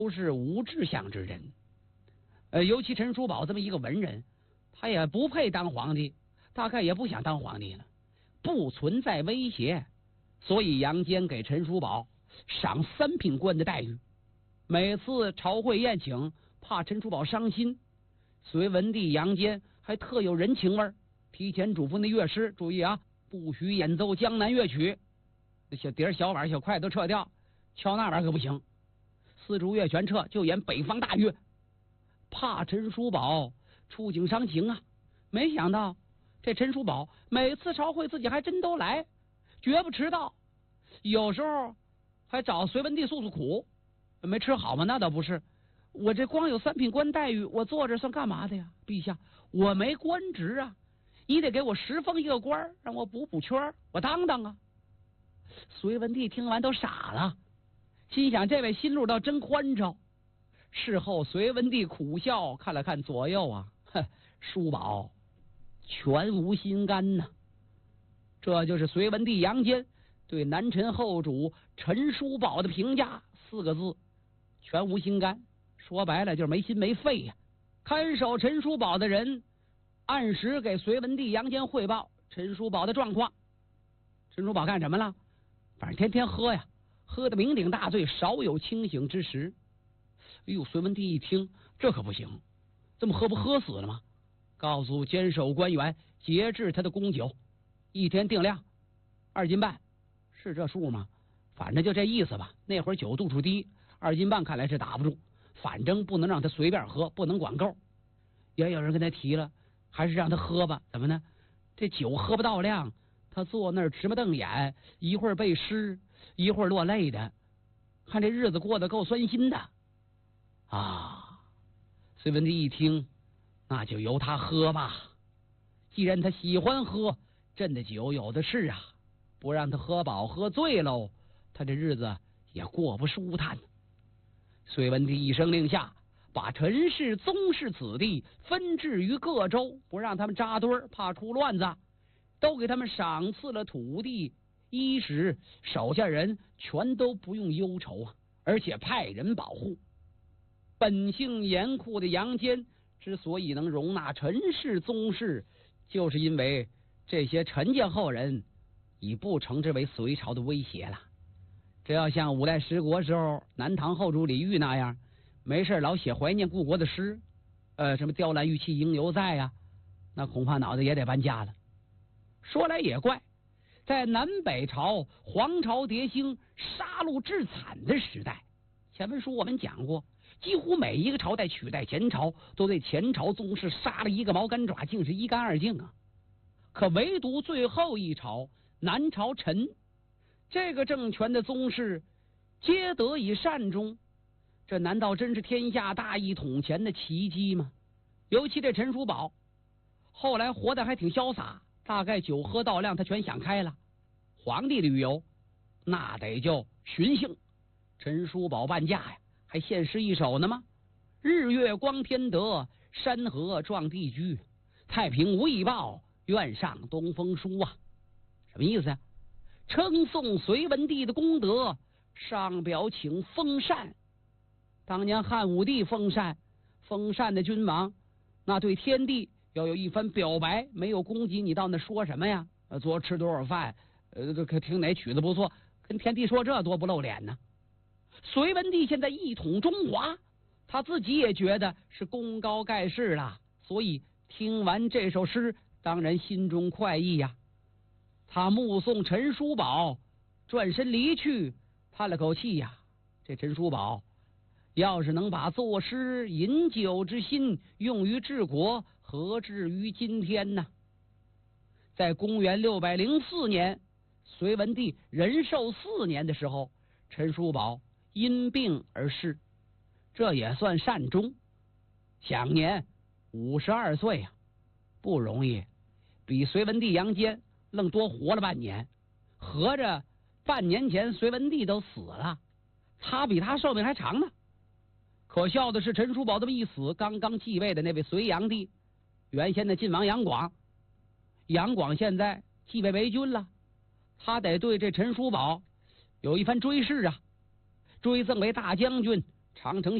都是无志向之人。尤其陈叔宝这么一个文人，他也不配当皇帝，大概也不想当皇帝了，不存在威胁，所以杨坚给陈叔宝赏3品官的待遇。每次朝会宴请，怕陈叔宝伤心，隋文帝杨坚还特有人情味，提前嘱咐那乐师注意啊，不许演奏江南乐曲，那小碟小碗小筷都撤掉，敲那玩意可不行，丝竹乐全撤，就演北方大乐，怕陈叔宝触景伤情啊。没想到这陈叔宝每次朝会自己还真都来，绝不迟到，有时候还找隋文帝诉诉苦。没吃好吗？那倒不是，我这光有3品官待遇，我坐这算干嘛的呀？陛下，我没官职啊，你得给我10封一个官，让我补缺，我当啊。隋文帝听完都傻了，心想这位心路倒真宽敞。事后隋文帝苦笑，看了看左右啊，叔宝全无心肝呐。这就是隋文帝杨坚对南陈后主陈叔宝的评价，4个字：全无心肝。说白了就是没心没肺呀。看守陈叔宝的人按时给隋文帝杨坚汇报陈叔宝的状况。陈叔宝干什么了？反正天天喝呀，喝得酩酊大醉，少有清醒之时。哎呦，隋文帝一听，这可不行，这么喝不喝死了吗？告诉坚守官员节制他的供酒，1天定量2斤半，是这数吗？反正就这意思吧。那会儿酒度数低，2斤半看来是打不住，反正不能让他随便喝，不能管够。也有人跟他提了，还是让他喝吧。怎么呢？这酒喝不到量，他坐那儿直目瞪眼，一会儿背诗，一会儿落泪的，看这日子过得够酸心的啊。隋文帝一听，那就由他喝吧，既然他喜欢喝，朕的酒有的是啊，不让他喝饱喝醉喽，他这日子也过不舒坦。隋文帝一声令下，把陈氏、宗室子弟分置于各州，不让他们扎堆儿，怕出乱子，都给他们赏赐了土地、衣食，手下人全都不用忧愁啊，而且派人保护。本性严酷的杨坚之所以能容纳陈氏、宗室，就是因为这些陈家后人已不称之为隋朝的威胁了。这要像5代十国时候南唐后主李煜那样，没事老写怀念故国的诗，什么雕栏玉砌应犹在呀，那恐怕脑袋也得搬家了。说来也怪，在南北朝皇朝迭兴、杀戮至惨的时代，前文书我们讲过，几乎每一个朝代取代前朝，都对前朝宗室杀了一个毛干爪，竟是一干二净啊。可唯独最后一朝南朝陈这个政权的宗室皆得以善终，这难道真是天下大一统前的奇迹吗？尤其这陈叔宝后来活得还挺潇洒，大概酒喝到量他全想开了。皇帝旅游那得就寻幸，陈叔宝伴驾呀，还献诗一首呢吗？日月光天德，山河壮地居，太平无异报，愿上东风书啊。什么意思呀？称颂隋文帝的功德，上表请封禅。当年汉武帝封禅的君王，那对天地要有一番表白，没有功绩你到那说什么呀？昨吃多少饭？听哪曲子不错，跟天地说这多不露脸呢。隋文帝现在一统中华，他自己也觉得是功高盖世了，所以听完这首诗，当然心中快意呀。他目送陈叔宝转身离去，叹了口气呀。这陈叔宝要是能把作诗饮酒之心用于治国，何至于今天呢？在公元604年，隋文帝仁寿4年的时候，陈叔宝因病而逝，这也算善终，享年52岁啊，不容易，比隋文帝杨坚愣多活了半年。合着半年前隋文帝都死了，他比他寿命还长呢。可笑的是，陈叔宝这么一死，刚刚继位的那位隋炀帝，原先的晋王杨广现在继位为君了，他得对这陈叔宝有一番追谥啊，追赠为大将军、 长城